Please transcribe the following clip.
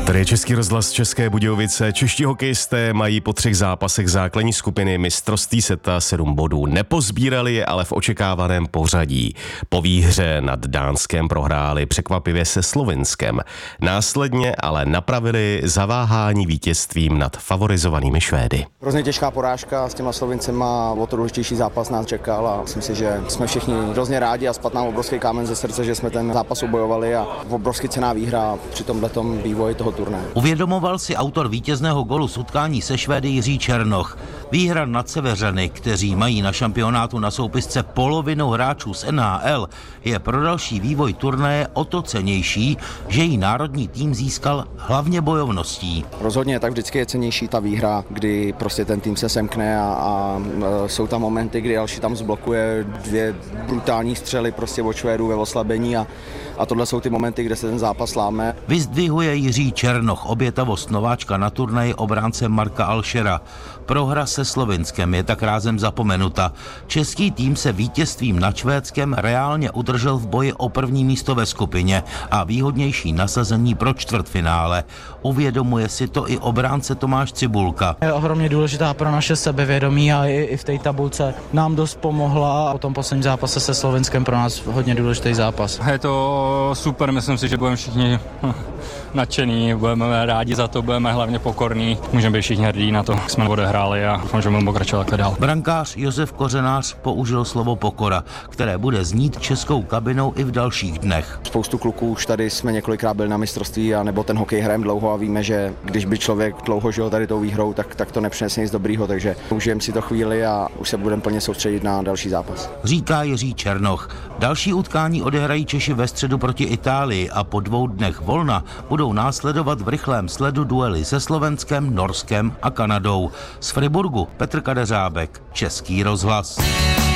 Tady je Český rozhlas České Budějovice. Čeští hokejisté mají po 3 zápasech základní skupiny mistrovství světa 7 bodů. Nepozbírali je ale v očekávaném pořadí. Po výhře nad Dánskem prohráli překvapivě se Slovinskem. Následně ale napravili zaváhání vítězstvím nad favorizovanými Švédy. Hrozně těžká porážka s těma Slovincema, o to důležitější zápas nás čekal a myslím si, že jsme všichni hrozně rádi a spadl nám obrovský kámen ze srdce, že jsme ten zápas ubojovali a obrovsky cenná výhra při tomhletom vývoji toho turnaje. Uvědomoval si autor vítězného golu z utkání se Švédy Jiří Černoch. Výhra nad Severany, kteří mají na šampionátu na soupisce polovinu hráčů z NHL, je pro další vývoj turnaje o to cennější, že jí národní tým získal hlavně bojovností. Rozhodně tak vždycky je cennější ta výhra, kdy prostě ten tým se semkne a jsou tam momenty, kdy Alši tam zblokuje 2 brutální střely prostě od Švédů ve oslabení a tohle jsou ty momenty, kde se ten zápas láme. Vyzdvihuje Jiří Černoch obětavost nováčka na turnaji obránce Marka Alšera. Prohra se Slovinskem je tak rázem zapomenuta. Český tým se vítězstvím nad Švédskem reálně udržel v boji o první místo ve skupině a výhodnější nasazení pro čtvrtfinále. Uvědomuje si to i obránce Tomáš Cibulka. Je ohromně důležitá pro naše sebevědomí a i v té tabulce nám dost pomohla. Po tom posledním zápase se Slovinskem pro nás hodně důležitý zápas. Je to super, myslím si, že budeme všichni nadšení, budeme rádi za to, budeme hlavně pokorní. Můžeme být všichni hrdí na to, jak jsme odehráli a doufám, že budeme pokračovat takhle dál. Brankář Josef Kořenář použil slovo pokora, které bude znít českou kabinou i v dalších dnech. Spoustu kluků už tady jsme několikrát byli na mistrovství a nebo ten hokej hrajeme dlouho a víme, že když by člověk dlouho žil tady tou výhrou, tak to nepřinese nic dobrýho, takže užijeme si to chvíli a už se budeme plně soustředit na další zápas. Říká Jiří Černoch. Další utkání odehrají Češi ve středu proti Itálii a po 2 dnech volna budou následovat v rychlém sledu duely se Slovenskem, Norskem a Kanadou. Z Friburgu Petr Kadeřábek, Český rozhlas.